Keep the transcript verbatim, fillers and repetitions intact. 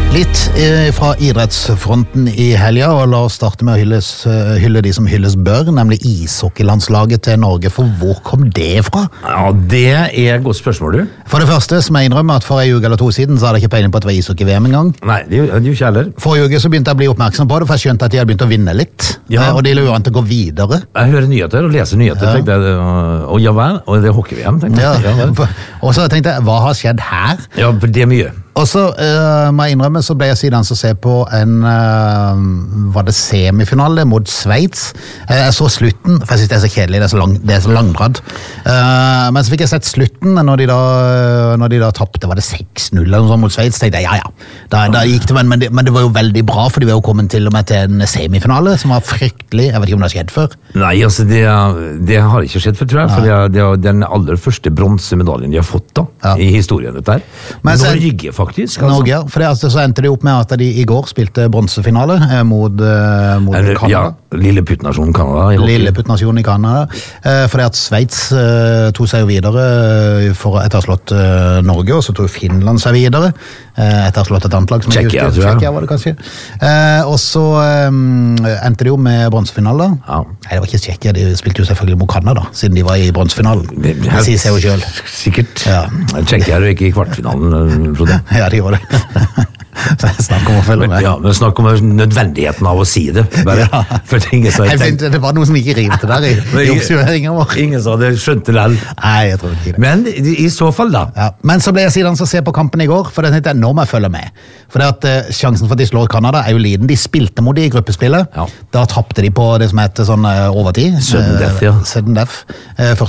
Litt fra idrettsfronten i helga, og la oss starte med å hylles, hylle de som hylles bør, nemlig ishockeylandslaget til Norge. For hvor kom det fra? Ja, det er et godt spørsmål, du. For det første, som jeg innrømmer at for en uke eller to siden, så hadde jeg ikke peiling på at det var ishockey-V M en gang. Nei, det er jo ikke heller. Forrige uke så begynte jeg å bli oppmerksom på det, for jeg skjønte at de hadde begynt å vinne litt. Ja. Og de lurer an til å gå videre. Jeg hører nyheter og leser nyheter, Ja. tenkte jeg, og ja vel, og det er hockey-V M, tenkte jeg. Ja. Ja, vel. Og så tenkte jeg, hva har skjedd her? Ja, for det er mye. Og så uh, må jeg innrømme, så ble jeg siden å se på en, uh, var det semifinale mot Sveits? Uh, jeg så slutten, for jeg synes det er så kjedelig, det er så, lang, det er så langdradd. Uh, men så fikk jeg sett slutten, når de da, når de da tappte, var det seks null eller noe sånt mot Sveits, tenkte jeg, ja, ja, da, da gikk det, men, men, det, men det var jo veldig bra, for de var jo kommet til og med til en semifinale, som var fryktelig, jeg vet ikke om det har skjedd før. Nei, altså, det, det har ikke skjedd før, tror jeg, for det er, det er den aller første bronsemedaljen de har fått da, Ja. i historien dette her. Men så- Norge, faktisk. Altså. Norge, ja. For det, altså, så endte det opp med at de i går spilte bronsefinale eh, mot, eh, mot Eller, Canada. ja, Lilleputtnasjonen Canada. i hockey. Lilleputtnasjonen i Canada. Eh, fordi at Sveits eh, tog seg jo videre eh, for etter å ha slått eh, Norge, og så tog Finland seg videre eh, etter å ha slått et annet lag. som jeg Tsjekkia, husker. tror jeg. Tsjekkia var det kanskje. Eh, og så eh, endte de jo med bronsefinale. Ja. Nei, det var ikke Tsjekkia, de spilte jo selvfølgelig mot Canada, siden de var i bronsefinalen. Det- Det sier seg jo selv. Sikkert. Ja. Tsjekkia røyk i kvartfinalen, Frode. Ja, de gjorde det. Snakk om å følge med. Ja, men snakk om nødvendigheten av å si det. Bare, Ja. for det er ingen som har Jeg tenkt- tenkte, det var noe som ikke rimte der i, i oppsummeringen vår. Ingen som hadde skjønt det lell. Nei, jeg tror ikke det. Men i, i så fall, da. Ja. Men så ble jeg siden så se på kampen i går, for det tenkte jeg, nå må jeg følge med. For det at eh, sjansen for at de slår Canada er jo liten. De spilte mot de i gruppespillet. Ja. Da tappte de på det som heter sånn eh, overtid. Sudden Eh, death, ja. Sudden death. Eh, første